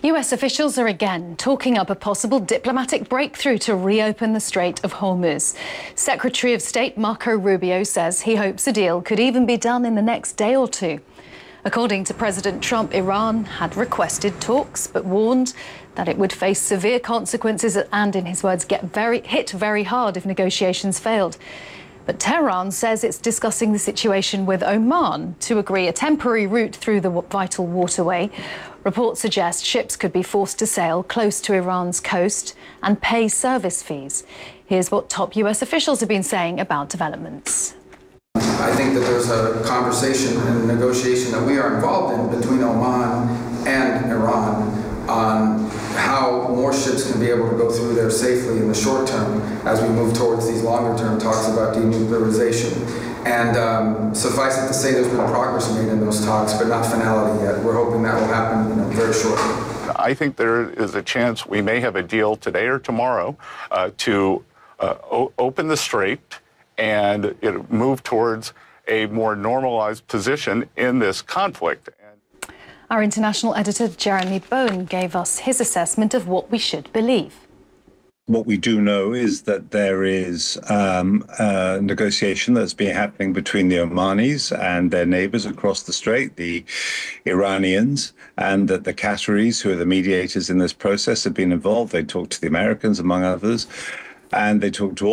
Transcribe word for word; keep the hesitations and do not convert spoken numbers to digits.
U S officials are again talking up a possible diplomatic breakthrough to reopen the Strait of Hormuz. Secretary of State Marco Rubio says he hopes a deal could even be done in the next day or two. According to President Trump, Iran had requested talks but warned that it would face severe consequences and, in his words, get very hit very hard if negotiations failed. But Tehran says it's discussing the situation with Oman to agree a temporary route through the vital waterway. Reports suggest ships could be forced to sail close to Iran's coast and pay service fees. Here's what top U S officials have been saying about developments. I think that there's a conversation and negotiation that we are involved in between Oman and Iran on how more ships can be able to go through there safely in the short term as we move towards these longer term talks about denuclearization. And um, suffice it to say, there's been progress made in those talks, but not finality yet. We're hoping that will happen, you know, very shortly. I think there is a chance we may have a deal today or tomorrow uh, to uh, o- open the strait and you know, move towards a more normalized position in this conflict. Our international editor, Jeremy Bowen, gave us his assessment of what we should believe. What we do know is that there is um, a negotiation that's been happening between the Omanis and their neighbors across the strait, the Iranians, and that the Qataris, who are the mediators in this process, have been involved. They talked to the Americans, among others, and they talked to all